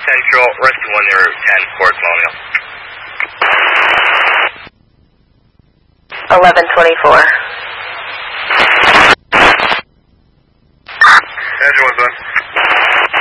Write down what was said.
Central, rescue 1 near Route 10, Port Colonial. 1124. Engine 1, son.